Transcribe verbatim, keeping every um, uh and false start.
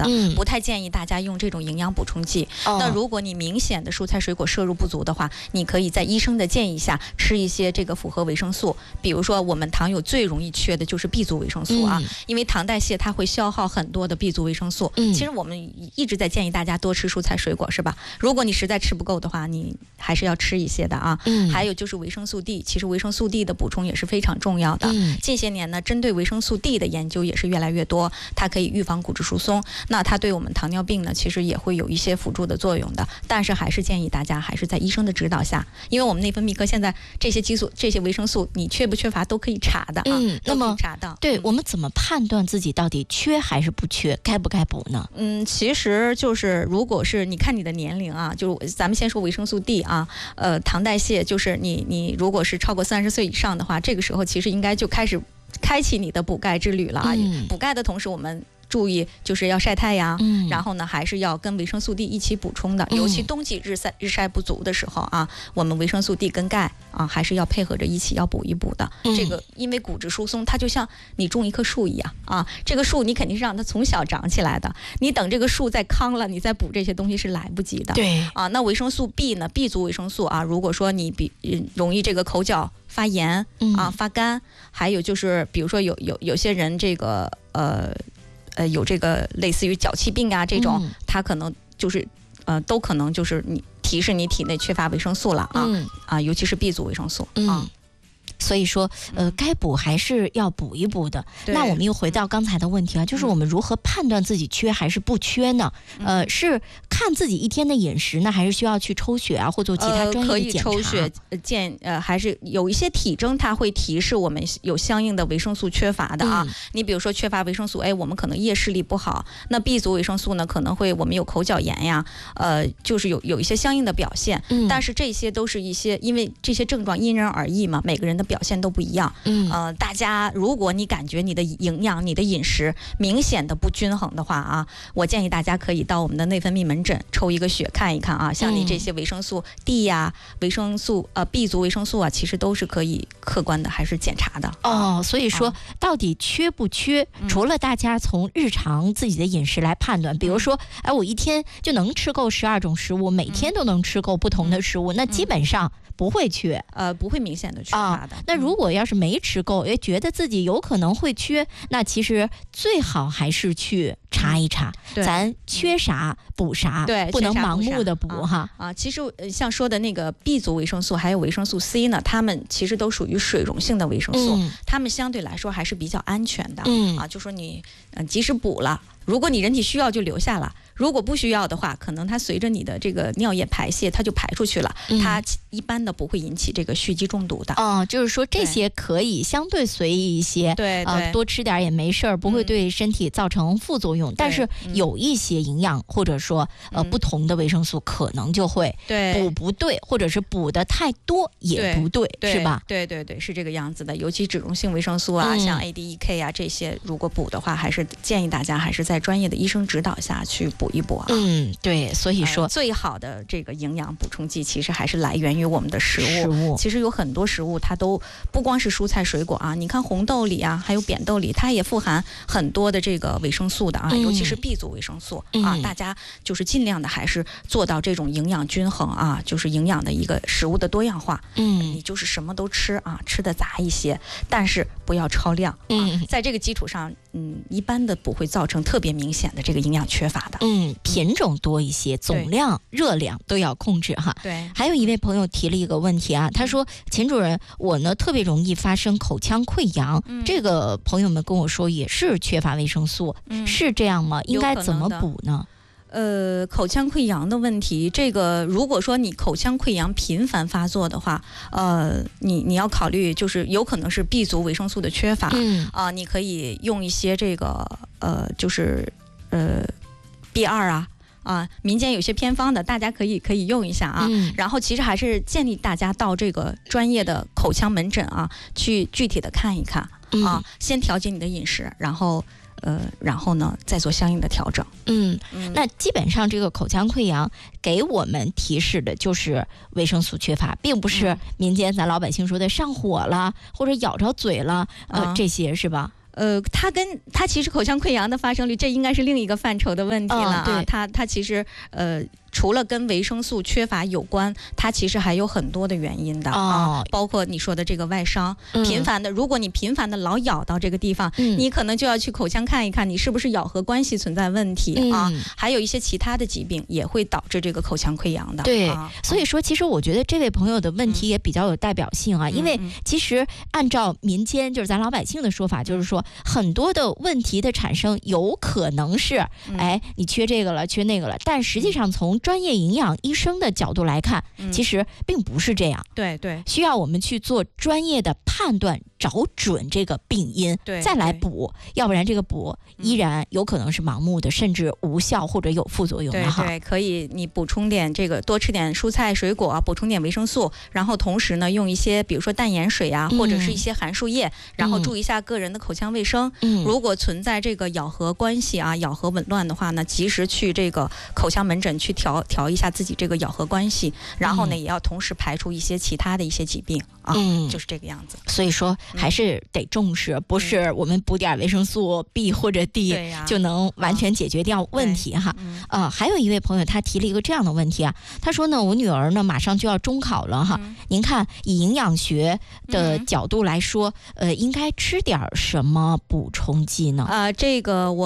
的，嗯、不太建议大家用这种营养补充剂。哦、那如果你明显的蔬菜水果摄入不足的话，你可以在医生的建议下吃一些这个复合维生素，比如说我们糖友最容易缺的就是 B 族维生素啊，嗯、因为糖代谢它会消耗很多的 B 族维生素。嗯、其实我们一直在建议大家多吃蔬菜水果，是吧？如果你实在吃不够的话，你还是要吃一些的啊。嗯、还有就是维生素 D， 其实维生素 D 的补充也是非常重要的。嗯、近些年呢，针对维生素 D 的研究也是越来越多，它可以预防骨质疏松，那它对我们糖尿病呢，其实也会有一些辅助的作用的。但是还是建议大家还是在医生的指导下，因为我们内分泌科现在这些激素、这些维生素，你缺不缺乏都可以查的啊。嗯，那么查到， 对、嗯、我们怎么判断自己到底缺还是不缺，该不该补呢？ 嗯，其实就是如果是你看你的年龄啊，就是咱们先说维生素 D 啊，呃，糖代谢就是你你如果是超过三十岁以上的话，这个时候其实应该就开始开启你的补钙之旅了啊。嗯、补钙的同时，我们注意就是要晒太阳，嗯、然后呢还是要跟维生素 D 一起补充的，嗯、尤其冬季日晒日晒不足的时候啊，我们维生素 D 跟钙啊还是要配合着一起要补一补的。嗯、这个因为骨质疏松，它就像你种一棵树一样啊，这个树你肯定是让它从小长起来的，你等这个树再康了，你再补这些东西是来不及的。 对啊，那维生素 B 呢 ，B 族维生素啊，如果说你比容易这个口角发炎啊、发干，还有就是比如说有有有些人这个呃。呃，有这个类似于脚气病啊这种，嗯、它可能就是呃，都可能就是你提示你体内缺乏维生素了啊、嗯、啊，尤其是 B 族维生素、嗯、啊。 所以说，呃，该补还是要补一补的。那我们又回到刚才的问题啊，就是我们如何判断自己缺还是不缺呢？嗯、呃，是看自己一天的饮食呢，还是需要去抽血啊，或做其他专业的检查？ 呃、可以抽血检，呃，还是有一些体征它会提示我们有相应的维生素缺乏的啊。嗯、你比如说缺乏维生素 A， 我们可能夜视力不好。那 B 族维生素呢，可能会我们有口角炎呀，呃，就是有有一些相应的表现。嗯、但是这些都是一些，因为这些症状因人而异嘛，每个人的表现都不一样。嗯，呃，大家如果你感觉你的营养、你的饮食明显的不均衡的话啊，我建议大家可以到我们的内分泌门诊抽一个血看一看啊。像你这些维生素 D 呀、啊、维生素呃 B 族维生素啊，其实都是可以客观的还是检查的。 哦，所以说、啊、到底缺不缺，嗯、除了大家从日常自己的饮食来判断，比如说，哎，我一天就能吃够十二种食物，每天都能吃够不同的食物，嗯、那基本上不会缺， 呃，不会明显的缺乏的。 啊、那如果要是没吃够，也觉得自己有可能会缺，那其实最好还是去查一查， 嗯、 咱缺啥补啥， 对， 不能盲目的补哈。 啊, 啊，其实像说的那个 B 族维生素还有维生素 C 呢，它们其实都属于水溶性的维生素，嗯、它们相对来说还是比较安全的。嗯啊，就说你嗯即使补了，如果你人体需要就留下了。如果不需要的话，可能它随着你的这个尿液排泄，它就排出去了。嗯、它一般的不会引起这个蓄积中毒的。 哦，就是说这些可以相对随意一些， 对， 呃，多吃点也没事儿，不会对身体造成副作用。嗯、但是有一些营养或者说呃、嗯、不同的维生素，可能就会补不对，或者是补的太多也不对， 对是吧？ 对对对，是这个样子的。尤其脂溶性维生素啊，嗯、像 A D E K 啊这些，如果补的话，还是建议大家还是在专业的医生指导下去补一补啊。 嗯，对，所以说、 呃、最好的这个营养补充剂其实还是来源于我们的食物。 食物其实有很多食物它都不光是蔬菜水果啊，你看红豆里啊，还有扁豆里，它也富含很多的这个维生素的啊，嗯、尤其是 B 族维生素、嗯、啊，大家就是尽量的还是做到这种营养均衡啊，就是营养的一个食物的多样化。嗯，你就是什么都吃啊，吃的杂一些，但是不要超量。嗯、啊，在这个基础上，嗯，一般的不会造成特别明显的这个营养缺乏的。 嗯，品种多一些，总量、热量都要控制哈。 对。 还有一位朋友提了一个问题啊，他说：“秦主任，我呢特别容易发生口腔溃疡，嗯、这个朋友们跟我说也是缺乏维生素，嗯、是这样吗？应该怎么补呢？” 呃，口腔溃疡的问题，这个如果说你口腔溃疡频繁发作的话，呃，你你要考虑就是有可能是 B 族维生素的缺乏，嗯啊、呃，你可以用一些这个呃，就是呃 B 二啊。啊，民间有些偏方的，大家可以可以用一下啊。嗯、然后其实还是建议大家到这个专业的口腔门诊啊，去具体的看一看、嗯、啊，先调节你的饮食，然后呃，然后呢再做相应的调整。 嗯，嗯那基本上这个口腔溃疡给我们提示的就是维生素缺乏，并不是民间咱老百姓说的上火了或者咬着嘴了，呃，嗯、这些是吧？ 呃，它跟它其实口腔溃疡的发生率，这应该是另一个范畴的问题了啊。 嗯、对， 它它其实呃。除了跟维生素缺乏有关，它其实还有很多的原因的、哦、啊，包括你说的这个外伤，嗯、频繁的，如果你频繁的老咬到这个地方、嗯，你可能就要去口腔看一看，你是不是咬合关系存在问题、嗯、啊。还有一些其他的疾病也会导致这个口腔溃疡的。 对、 啊， 所以说其实我觉得这位朋友的问题也比较有代表性啊，嗯、因为其实按照民间就是咱老百姓的说法，就是说很多的问题的产生有可能是，嗯、哎，你缺这个了，缺那个了，但实际上从专业营养医生的角度来看，嗯、其实并不是这样。 对对， 需要我们去做专业的判断，找准这个病因， 对， 再来补，要不然这个补依然有可能是盲目的，嗯、甚至无效或者有副作用的哈。 对对，可以你补充点这个，多吃点蔬菜水果，补充点维生素，然后同时呢，用一些比如说淡盐水啊，嗯、或者是一些含漱液，然后注意一下个人的口腔卫生。嗯、如果存在这个咬合关系啊，咬合紊乱的话呢，及时去这个口腔门诊去调调一下自己这个咬合关系，然后呢，嗯、也要同时排除一些其他的一些疾病啊，嗯、就是这个样子。 所以说还是得重视，嗯、不是我们补点维生素 B 或者 D、嗯、就能完全解决掉问题哈。嗯、呃，还有一位朋友他提了一个这样的问题啊，他说呢，我女儿呢马上就要中考了哈，嗯、您看以营养学的角度来说，嗯、呃，应该吃点什么补充剂呢？ 啊、呃，这个我。